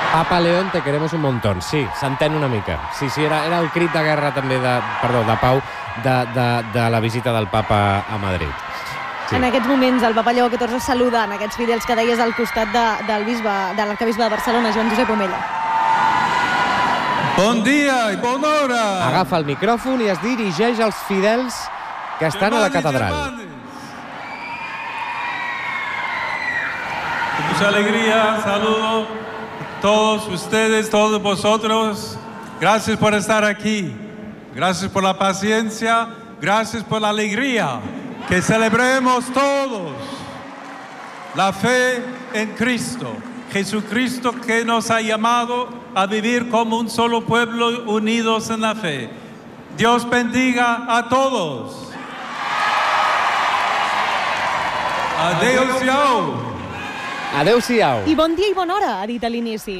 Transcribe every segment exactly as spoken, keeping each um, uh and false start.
Papa León, te queremos un montón. Sí, s'entén una mica. Sí, sí, era, era el crit de guerra també de, perdó, de pau de, de, de la visita del papa a Madrid. Sí. En aquests moments el papa Lleó catorze saluda en aquests fidels que deies al costat de, del bisbe, de l'arcabisbe de Barcelona, Joan Josep Omella. Bon dia i bona hora! Agafa el micròfon i es dirigeix als fidels que estan a la catedral. Con mucha alegría, saludo a todos ustedes, todos vosotros. Gracias por estar aquí. Gracias por la paciencia. Gracias por la alegría. Que celebremos todos la fe en Cristo. Jesucristo que nos ha llamado a vivir como un solo pueblo unidos en la fe. Dios bendiga a todos. Adéu-siau. Adéu-siau. I bon dia i bona hora, ha dit a l'inici.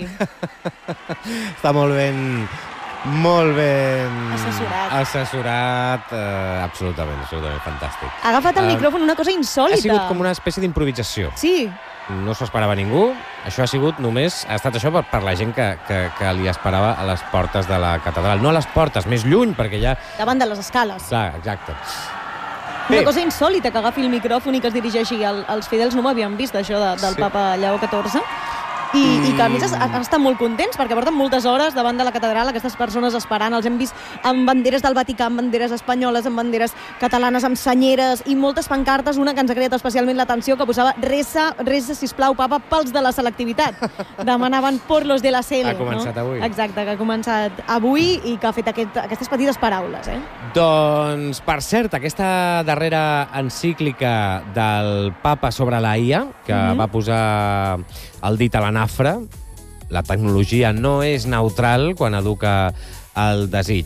Està molt ben... Molt ben... Assessorat. Assessorat, eh, absolutament, absolutament fantàstic. Ha agafat el Uh, micròfon una cosa insòlita. Ha sigut com una espècie d'improvisació. Sí. No s'ho esperava ningú. Això ha sigut només... Ha estat això per, per la gent que, que, que li esperava a les portes de la catedral. No a les portes, més lluny, perquè ja... Davant de les escales. Clar, exacte. Una cosa insòlita, que agafi el micròfon i que es dirigeixi al, als fidels. No ho havíem vist, això de, del Sí. papa Lleó catorze. I, I que a més estan molt contents perquè porten moltes hores davant de la catedral, aquestes persones esperant. Els hem vist amb banderes del Vaticà, amb banderes espanyoles, amb banderes catalanes, amb senyeres i moltes pancartes. Una que ens ha creat especialment l'atenció, que posava resa, resa, sisplau, papa, pels de la selectivitat. Demanaven por los de la Sele. Ha començat no? avui. Exacte, que ha començat avui i que ha fet aquest, aquestes petites paraules. Eh? Doncs, per cert, aquesta darrera encíclica del papa sobre la I A, que Mhm. va posar el dit a la nafra, la tecnologia no és neutral quan educa el desig.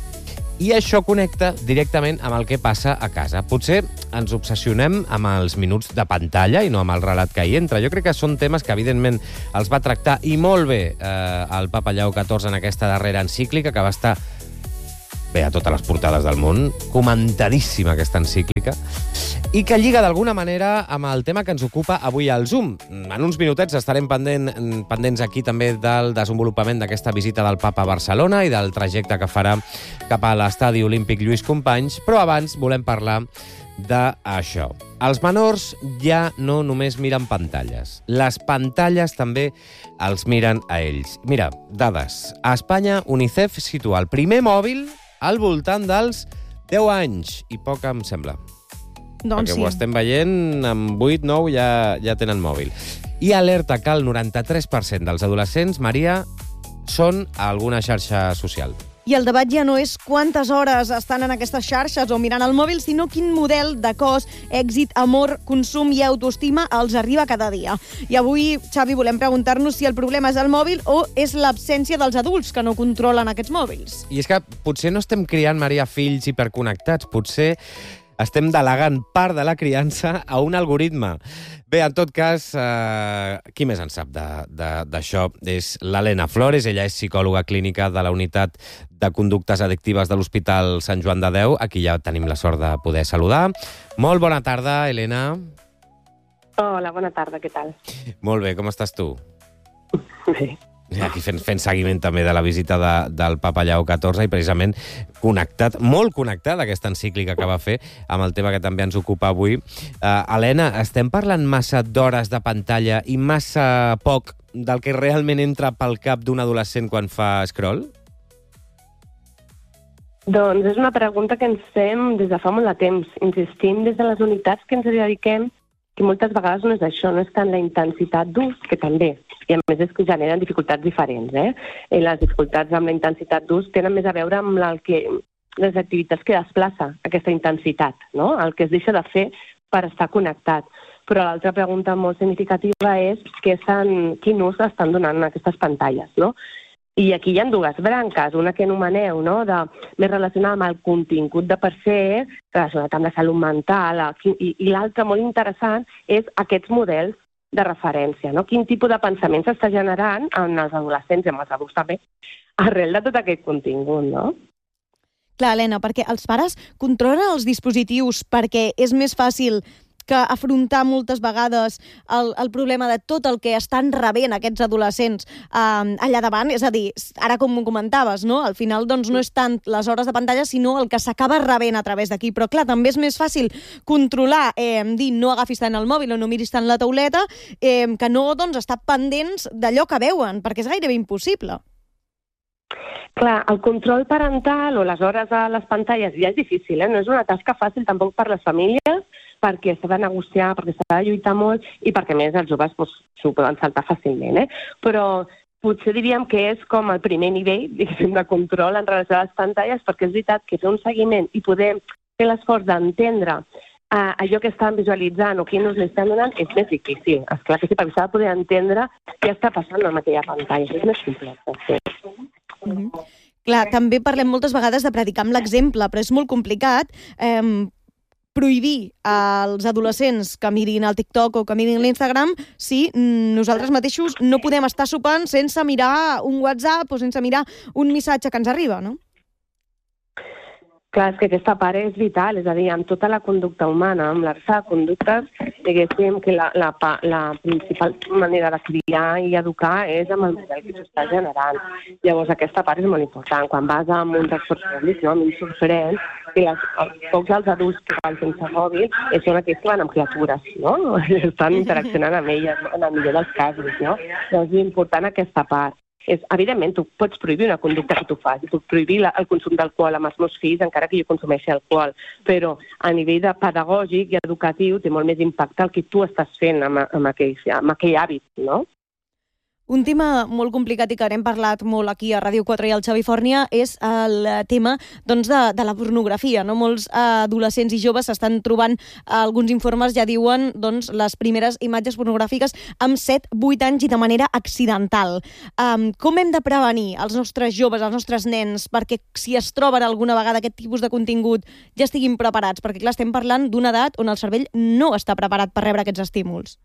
I això connecta directament amb el que passa a casa. Potser ens obsessionem amb els minuts de pantalla i no amb el relat que hi entra. Jo crec que són temes que, evidentment, els va tractar i molt bé eh, el papa Lleó catorze en aquesta darrera encíclica, que va estar bé a totes les portades del món, comentadíssima aquesta encíclica, i que lliga d'alguna manera amb el tema que ens ocupa avui al Zoom. En uns minutets estarem pendent, pendents aquí també del desenvolupament d'aquesta visita del papa a Barcelona i del trajecte que farà cap a l'estadi olímpic Lluís Companys, però abans volem parlar d'això. Els menors ja no només miren pantalles. Les pantalles també els miren a ells. Mira, dades. A Espanya, UNICEF situa el primer mòbil al voltant dels deu anys. I poc, em sembla. Doncs Perquè sí. ho estem veient, amb vuit nou ja, ja tenen mòbil. I alerta que el noranta-tres per cent dels adolescents, Maria, són a alguna xarxa social. I el debat ja no és quantes hores estan en aquestes xarxes o mirant el mòbil, sinó quin model de cos, èxit, amor, consum i autoestima els arriba cada dia. I avui, Xavi, volem preguntar-nos si el problema és el mòbil o és l'absència dels adults que no controlen aquests mòbils. I és que potser no estem criant, Maria, fills hiperconnectats. Potser estem delegant part de la criança a un algoritme. Bé, en tot cas, eh, qui més en sap d'això és l'Helena Flores. Ella és psicòloga clínica de la Unitat de Conductes Addictives de l'Hospital Sant Joan de Déu. Aquí ja tenim la sort de poder saludar. Molt bona tarda, Helena. Hola, bona tarda, què tal? Molt bé, com estàs tu? Bé. Aquí fent, fent seguiment també de la visita de, del papa Lleó catorze i precisament connectat, molt connectat aquesta encíclica que va fer amb el tema que també ens ocupa avui. Uh, Helena, estem parlant massa d'hores de pantalla i massa poc del que realment entra pel cap d'un adolescent quan fa scroll? Doncs és una pregunta que ens fem des de fa molt de temps. Insistim des de les unitats que ens dediquem que moltes vegades no és això, no és tant la intensitat d'ús, que també, i a més és que generen dificultats diferents. Eh? I les dificultats amb la intensitat d'ús tenen més a veure amb el que, les activitats que desplaça aquesta intensitat, no? El que es deixa de fer per estar connectat. Però l'altra pregunta molt significativa és què estan, quin ús estan donant en aquestes pantalles, no? I aquí hi ha dues branques, una que anomeneu, no?, de, més relacionada amb el contingut de per se, relacionat amb la salut mental, i, i l'altra molt interessant és aquests models de referència, no? Quin tipus de pensament s'està generant en els adolescents i en els adults també, arrel de tot aquest contingut, no? Clar, Helena, perquè els pares controlen els dispositius perquè és més fàcil que afrontar moltes vegades el, el problema de tot el que estan rebent aquests adolescents eh, allà davant. És a dir, ara com ho comentaves, no? Al final doncs, no és tant les hores de pantalla, sinó el que s'acaba rebent a través d'aquí. Però clar, també és més fàcil controlar, eh, dir no agafis tant el mòbil o no miris tant la tauleta, eh, que no doncs, estar pendents d'allò que veuen, perquè és gairebé impossible. Clar, el control parental o les hores a les pantalles ja és difícil, eh? No és una tasca fàcil tampoc per les famílies, perquè s'ha de negociar, perquè s'ha de lluitar molt i perquè, a més, els joves doncs, s'ho poden saltar fàcilment. Eh? Però potser diríem que és com el primer nivell, diguéssim, de control en relació a les pantalles, perquè és veritat que fer un seguiment i poder fer l'esforç d'entendre uh, allò que estan visualitzant o quin us l'estan donant és més difícil. Esclar que sí, perquè s'ha de poder entendre què està passant en aquella pantalla. És més complex, sí. Mm-hmm. Clar, també parlem moltes vegades de predicar amb l'exemple, però és molt complicat eh, prohibir als adolescents que mirin el TikTok o que mirin l'Instagram si nosaltres mateixos no podem estar sopant sense mirar un WhatsApp o sense mirar un missatge que ens arriba, no? Clar, és que aquesta part és vital, és a dir, amb tota la conducta humana, amb la resta de conductes, diguéssim que la, la, la principal manera de criar i educar és amb el model que s'està generant. Llavors, aquesta part és molt important. Quan vas a un transport públic, no, a mi em sorprèn que les, els, pocs els adults que van sense mòbil són aquells que van amb criatures, no? Estan interaccionant amb elles, no? En el millor dels casos, no? Llavors, és important aquesta part. És, evidentment, tu pots prohibir una conducta que tu fas, puc prohibir la, el consum d'alcohol amb els meus fills, encara que jo consumeixi alcohol, però a nivell de pedagògic i educatiu té molt més impacte el que tu estàs fent amb, amb, aquell, amb aquell hàbit, no? Un tema molt complicat i que n'hem parlat molt aquí a Ràdio quatre i al Xavi Fòrnia és el tema doncs, de, de la pornografia. No? Molts adolescents i joves s'estan trobant, alguns informes ja diuen, doncs, les primeres imatges pornogràfiques amb set vuit anys i de manera accidental. Um, com hem de prevenir els nostres joves, els nostres nens, perquè si es troben alguna vegada aquest tipus de contingut ja estiguin preparats? Perquè, clar, estem parlant d'una edat on el cervell no està preparat per rebre aquests estímuls.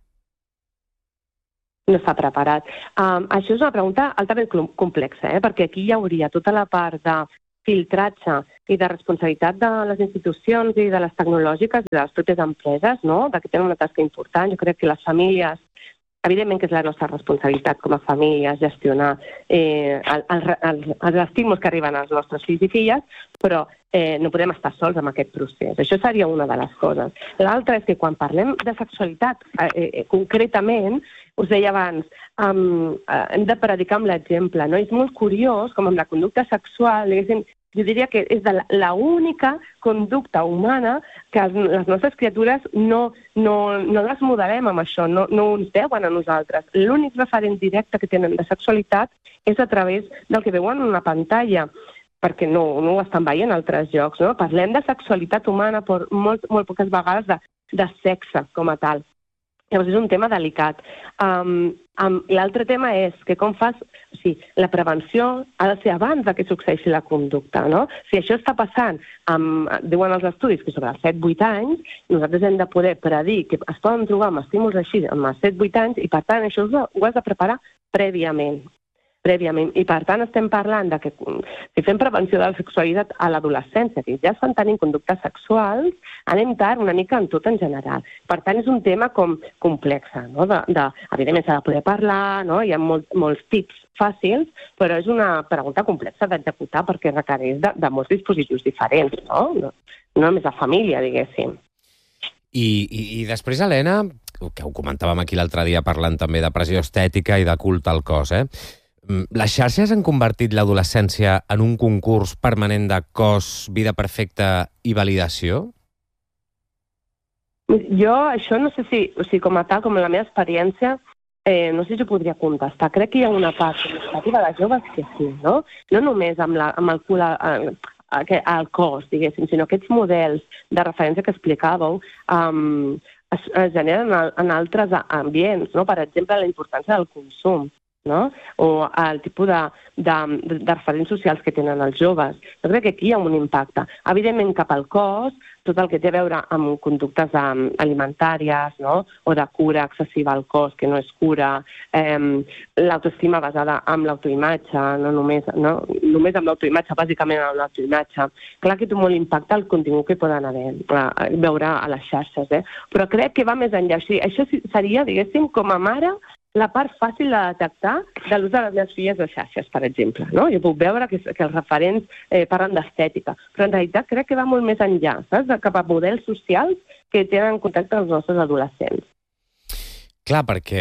No està preparat. Um, això és una pregunta altament complexa, eh? Perquè aquí hi hauria tota la part de filtratge i de responsabilitat de les institucions i de les tecnològiques i de les pròpies empreses, no? De que tenen una tasca important. Jo crec que les famílies, evidentment que és la nostra responsabilitat com a famílies gestionar eh, el, el, el, els estímuls que arriben als nostres fills i filles, però eh, no podem estar sols en aquest procés. Això seria una de les coses. L'altra és que quan parlem de sexualitat, eh, eh, concretament, us deia abans, um, uh, hem de predicar amb l'exemple, no? És molt curiós, com amb la conducta sexual, jo diria que és de la, la única conducta humana que els, les nostres criatures no, no, no les modelem amb això, no, no ens veuen a nosaltres. L'únic referent directe que tenen de sexualitat és a través del que veuen en una pantalla, perquè no, no ho estan veient en altres llocs. No? Parlem de sexualitat humana, però molt, molt poques vegades de, de sexe com a tal. Llavors, és un tema delicat. Um, um, L'altre tema és que com fas... O sigui, la prevenció ha de ser abans que succeeixi la conducta, no? Si això està passant, amb, diuen els estudis que sobre els set vuit anys, nosaltres hem de poder predir que es poden trobar amb estímuls així amb els set vuit anys i, per tant, això ho has de preparar prèviament. prèviament. I, per tant, estem parlant de que si fem prevenció de la sexualitat a l'adolescència, que ja estan tenint conductes sexuals, anem tard una mica en tot en general. Per tant, és un tema com complex, no? De, de, evidentment s'ha de poder parlar, no? Hi ha molt, molts tips fàcils, però és una pregunta complexa d'executar perquè requereix de, de molts dispositius diferents, no? No, no només la família, diguéssim. I, i, i després, Helena, que ho comentàvem aquí l'altre dia parlant també de pressió estètica i de culte al cos, eh? Les xarxes han convertit l'adolescència en un concurs permanent de cos, vida perfecta i validació? Jo, això no sé si, o sigui, com a tal, com a la meva experiència, eh, no sé si ho podria contestar. Crec que hi ha una part significativa de joves que sí, no? No només amb, la, amb el cul al, al cos, diguéssim, sinó aquests models de referència que explicàveu um, es, es generen en, en altres ambients, no? Per exemple, la importància del consum. no? O el tipus de, de, de referents socials que tenen els joves. Jo crec que aquí hi ha un impacte. Evidentment, cap al cos, tot el que té a veure amb conductes alimentàries, no? O de cura excessiva al cos, que no és cura, eh, l'autoestima basada en l'autoimatge, no només, no? només amb l'autoimatge, bàsicament amb l'autoimatge. Clar que té molt impacte el contingut que poden haver, eh, veure a les xarxes, eh? Però crec que va més enllà. Això seria, diguéssim, com a mare, la part fàcil de detectar de l'ús de les meves filles de xarxes, per exemple. No? Jo puc veure que, que els referents eh, parlen d'estètica, però en realitat crec que va molt més enllà, saps? Cap a models socials que tenen contacte amb els nostres adolescents. Clar, perquè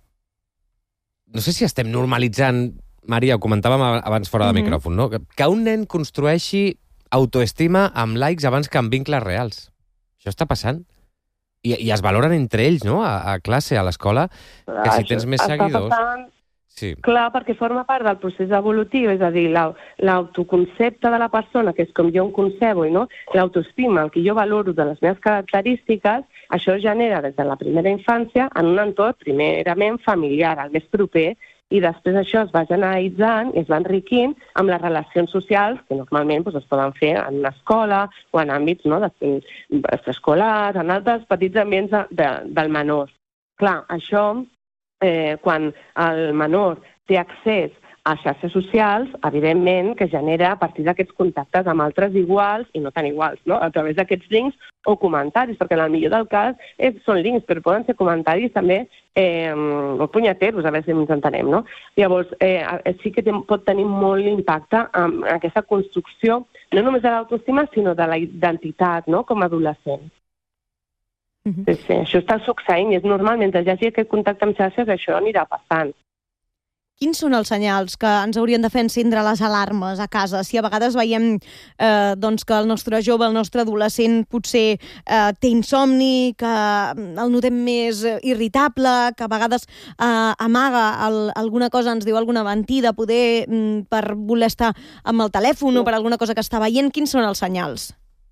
no sé si estem normalitzant, Maria, ho comentàvem abans fora de mm-hmm. micròfon, no? Que un nen construeixi autoestima amb likes abans que amb vincles reals. Això està passant? I, i es valoren entre ells, no?, a, a classe, a l'escola, que si tens més seguidors... Sí. Clar, perquè forma part del procés evolutiu, és a dir, l'autoconcepte de la persona, que és com jo em concebo, no? L'autoestima, el que jo valoro de les meves característiques, això es genera des de la primera infància en un entorn primerament familiar, el més proper, i després això es va generalitzant i es va enriquint amb les relacions socials que normalment doncs, es poden fer en una escola o en àmbits no, escolars, en altres petits ambients de, de, del menor. Clar, això, eh, quan el menor té accés a xarxes socials, evidentment, que genera a partir d'aquests contactes amb altres iguals i no tan iguals, no? A través d'aquests links o comentaris, perquè en el millor del cas és, són links, però poden ser comentaris també eh, o punyeteros, a veure si ens entenem, no? Llavors, eh, sí que pot tenir molt impacte en aquesta construcció, no només de l'autoestima, sinó de la identitat, no?, com a adolescent. Mm-hmm. Sí, sí, això està succeint i és normal, mentre hi hagi aquest contacte amb xarxes, això anirà passant. Quins són els senyals que ens haurien de fer encendre les alarmes a casa? Si a vegades veiem eh, doncs que el nostre jove, el nostre adolescent potser eh, té insomni, que el notem més irritable, que a vegades eh, amaga el, alguna cosa, ens diu alguna mentida, poder mm, per voler estar amb el telèfon o per alguna cosa que està veient, quins són els senyals?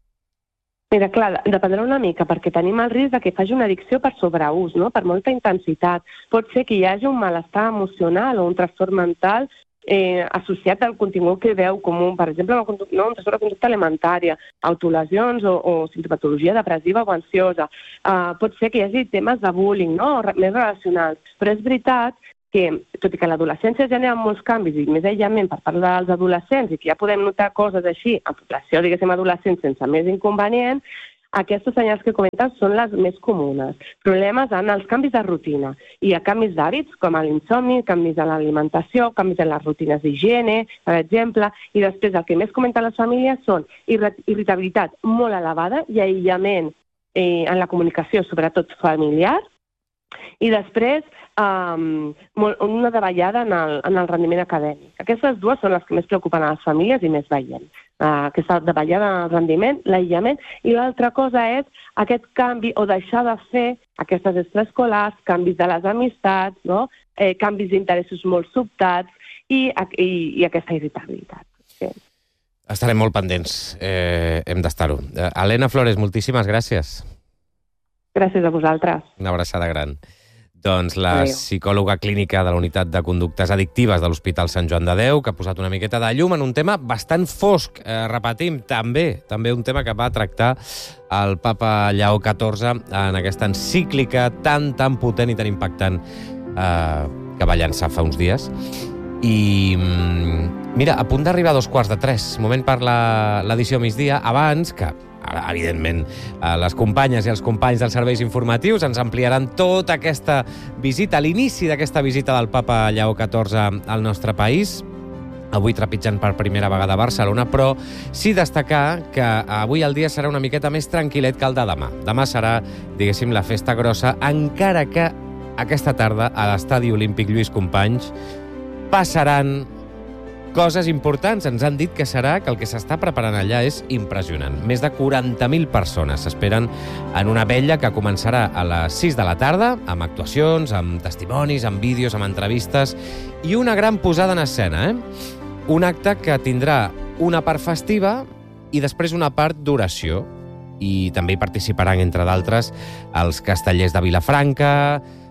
Mira, clar, dependrà una mica, perquè tenim el risc de que faci una addicció per sobreús, no? Per molta intensitat. Pot ser que hi hagi un malestar emocional o un trastorn mental eh, associat al contingut que veu, com un, per exemple, un, no, un trastorn de conducta alimentària, autolesions o, o simptomatologia depressiva o ansiosa. Uh, pot ser que hi hagi temes de bullying, no? Més relacionals. Però és veritat que, tot i que l'adolescència genera molts canvis i més aïllament per part dels adolescents i que ja podem notar coses així en població, diguéssim, adolescents sense més inconvenient, aquests senyals que comentes són les més comunes. Problemes en els canvis de rutina. Hi ha canvis d'hàbits, com l'insomni, canvis en l'alimentació, canvis en les rutines d'higiene, per exemple, i després el que més comenten les famílies són irritabilitat molt elevada i aïllament eh, en la comunicació, sobretot familiar, i després um, una davallada en el, en el rendiment acadèmic. Aquestes dues són les que més preocupen a les famílies i més veient. Uh, aquesta davallada en el rendiment, l'aïllament, i l'altra cosa és aquest canvi o deixar de fer aquestes extraescolars, canvis de les amistats, no? eh, canvis d'interessos molt sobtats i, i, i aquesta irritabilitat. Sí. Estarem molt pendents, eh, hem d'estar-ho. Uh, Elena Flores, moltíssimes gràcies. Gràcies a vosaltres. Una abraçada gran. Doncs la Adéu. Psicòloga clínica de la Unitat de Conductes Addictives de l'Hospital Sant Joan de Déu, que ha posat una miqueta de llum en un tema bastant fosc. Eh, repetim, també també un tema que va tractar el papa Lleó catorze en aquesta encíclica tan, tan potent i tan impactant eh, que va llançar fa uns dies. I, mira, a punt d'arribar a dos quarts de tres, moment per l'edició migdia, abans que... Ara, evidentment, les companyes i els companys dels serveis informatius ens ampliaran tota aquesta visita, l'inici d'aquesta visita del papa Lleó catorze al nostre país, avui trepitjant per primera vegada a Barcelona, però sí destacar que avui el dia serà una miqueta més tranquil·let que el de demà. Demà serà, diguéssim, la festa grossa, encara que aquesta tarda a l'Estadi Olímpic Lluís Companys passaran coses importants. Ens han dit que serà que el que s'està preparant allà és impressionant. Més de quaranta mil persones s'esperen en una vetlla que començarà a les sis de la tarda, amb actuacions, amb testimonis, amb vídeos, amb entrevistes i una gran posada en escena, eh? Un acte que tindrà una part festiva i després una part d'oració. I també hi participaran, entre d'altres, els castellers de Vilafranca,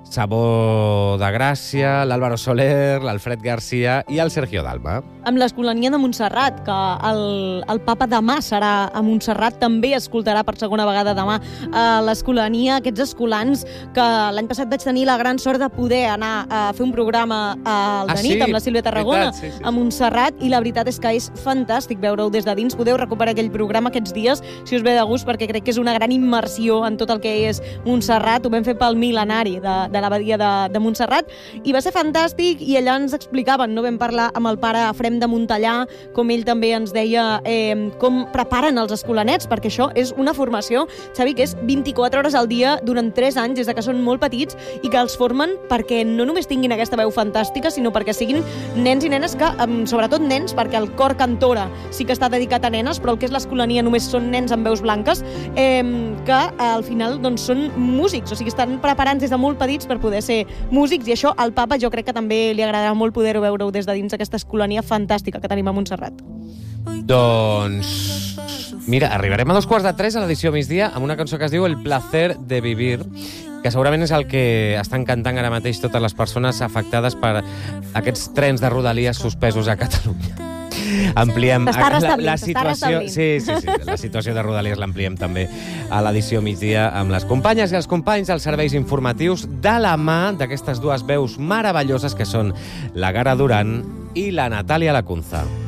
Sabor de Gràcia, l'Álvaro Soler, l'Alfred Garcia i el Sergio Dalma. Amb l'Escolania de Montserrat, que el, el papa demà serà a Montserrat, també escoltarà per segona vegada demà a l'Escolania, aquests escolans que l'any passat vaig tenir la gran sort de poder anar a fer un programa al Ah, de nit sí? amb la Sílvia Tarragona, Veritat, sí, sí, sí. a Montserrat, i la veritat és que és fantàstic veure-ho des de dins. Podeu recuperar aquell programa aquests dies, si us ve de gust, perquè crec que és una gran immersió en tot el que és Montserrat. Ho vam fer pel mil·lenari de, de l'abadia de, de Montserrat, i va ser fantàstic, i allà ens explicaven, no vam parlar amb el pare Efrem de Montellà, com ell també ens deia eh, com preparen els escolanets, perquè això és una formació, Xavi, que és vint-i-quatre hores al dia durant tres anys, des de que són molt petits, i que els formen perquè no només tinguin aquesta veu fantàstica, sinó perquè siguin nens i nenes que, sobretot nens, perquè el cor cantora sí que està dedicat a nenes, però el que és l'escolania només són nens amb veus blanques, eh, que al final doncs, són músics, o sigui, estan preparant des de molt petits per poder ser músics, i això al papa jo crec que també li agradarà molt poder-ho veure des de dins aquesta escolania fantàstica que tenim a Montserrat. Doncs... Mira, arribarem a dos quarts de tres a l'edició migdia amb una cançó que es diu El placer de vivir, que segurament és el que estan cantant ara mateix totes les persones afectades per aquests trens de Rodalies suspesos a Catalunya. Ampliem S'està la, restablint, la s'està situació, restablint. sí, sí, sí, la situació de Rodalies l'ampliem també a l'edició migdia amb les companyes i els companys dels serveis informatius de la mà d'aquestes dues veus meravelloses que són la Gara Duran i la Natàlia Lacunza.